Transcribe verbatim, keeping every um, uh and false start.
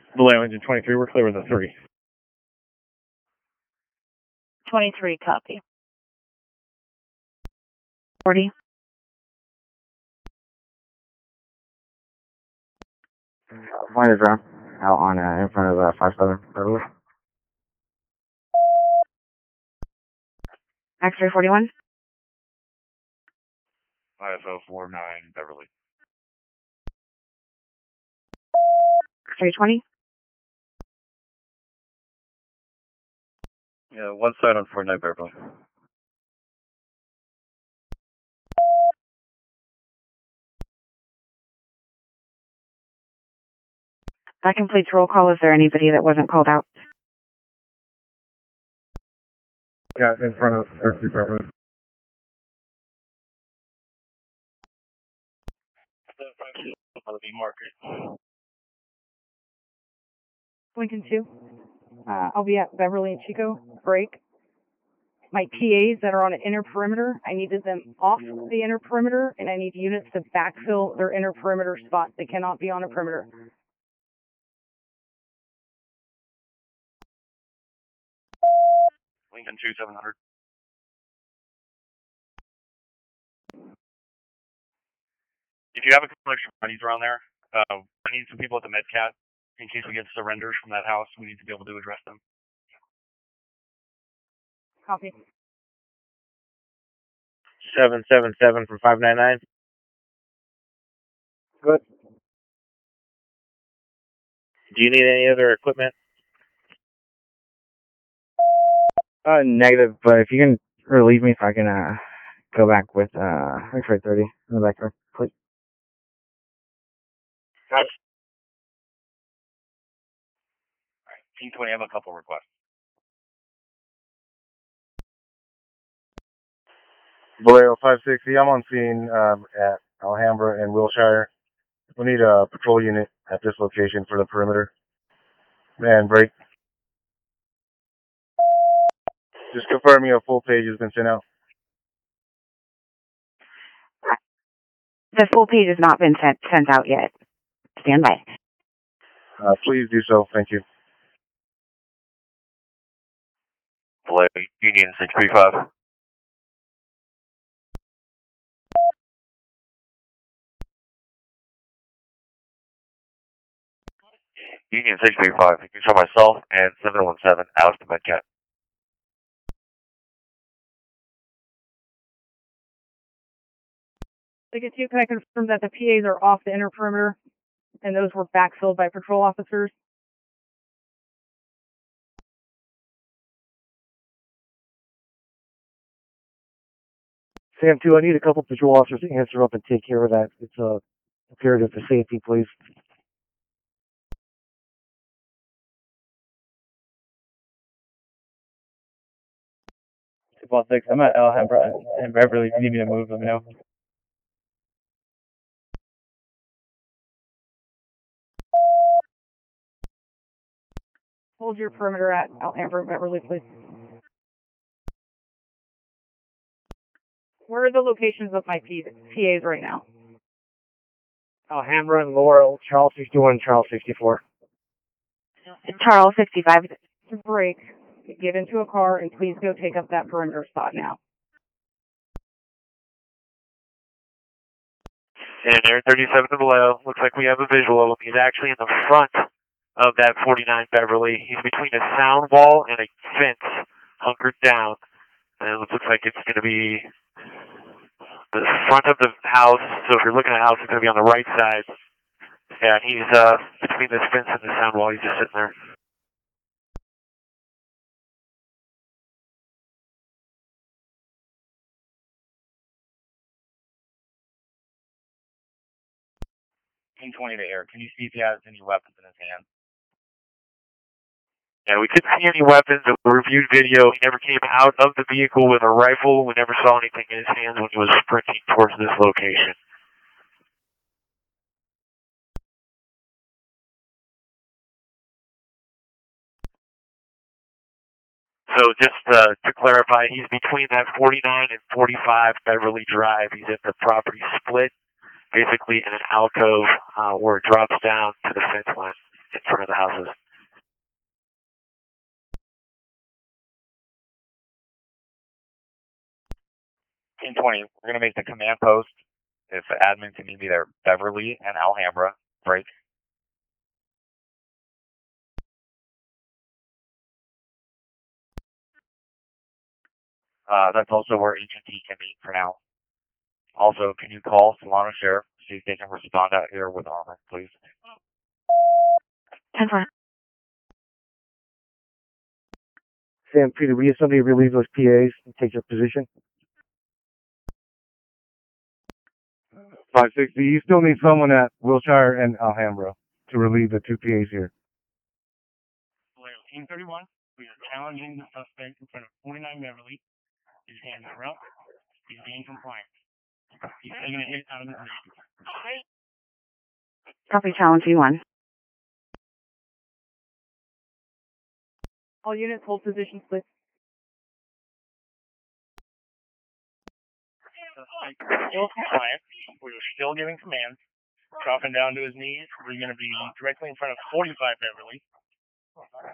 Vallejo engine twenty-three, we're clear with a three. twenty-three, copy. forty. Point is around out on uh, in front of uh, five seven. X-ray forty-one. I S O four nine Beverly. X-ray twenty. Yeah, one side on four nine Beverly. That completes roll call. Is there anybody that wasn't called out? Yeah, in front of thirty-three Beverly. Lincoln two. Uh, I'll be at Beverly and Chico. Break. My P As that are on an inner perimeter, I needed them off the inner perimeter, and I need units to backfill their inner perimeter spots. They cannot be on a perimeter. Lincoln two seven hundred. If you have a couple extra bodies around there, uh, I need some people at the MedCat in case we get surrenders from that house. We need to be able to address them. Copy. seven seven seven from five nine nine. Good. Do you need any other equipment? Uh, negative, but if you can relieve me so I can uh go back with uh X-ray thirty in the back door, please. Alright, Team twenty, I have a couple requests. Vallejo five sixty, I'm on scene um, at Alhambra and Wilshire. We need a patrol unit at this location for the perimeter. Man, break. Just confirming a full page has been sent out. The full page has not been sent sent out yet. Stand by. Uh, please do so. Thank you. Vallejo, Union six three five. Union six three five, you can show myself and seven one seven out to MedCat. Lincoln two, can I confirm that the P As are off the inner perimeter and those were backfilled by patrol officers? Sam two, I need a couple patrol officers to answer up and take care of that. It's a imperative for safety, please. Well, six. I'm at Alhambra and Beverly. If you need me to move, let me know. Hold your perimeter at Alhambra and Beverly, please. Where are the locations of my P As right now? Alhambra and Laurel, Charles sixty-one, Charles sixty-four. Charles sixty-five. Break. Get into a car and please go take up that perimeter spot now. And Air thirty-seven to Vallejo, looks like we have a visual of him. He's actually in the front of that forty-nine Beverly. He's between a sound wall and a fence, hunkered down. And it looks like it's going to be the front of the house. So if you're looking at the house, it's going to be on the right side. Yeah, he's uh, between this fence and the sound wall. He's just sitting there. Team twenty to Air. Can you see if he has any weapons in his hand? Yeah, we couldn't see any weapons. We reviewed video. He never came out of the vehicle with a rifle. We never saw anything in his hands when he was sprinting towards this location. So just uh, to clarify, he's between that forty-nine and forty-five Beverly Drive. He's at the property split, basically in an alcove uh, where it drops down to the fence line. in front of the houses. ten twenty, we're going to make the command post. If admin can meet me there, Beverly and Alhambra, break. Uh, that's also where H and T can meet for now. Also, can you call Solano Sheriff, see if they can respond out here with armor, please? ten four. Sam, Peter, will you somebody relieve those P As and take your position? five sixty, you still need someone at Wilshire and Alhambra to relieve the two P As here. Team thirty-one, we are challenging the suspect in front of forty-nine Beverly. His hands are up. He's being compliant. He's taking a hit out of the grenade. Copy, challenge E one. All units hold positions, please. Still compliant. We are still giving commands. Dropping down to his knees. We're going to be directly in front of forty-five Beverly.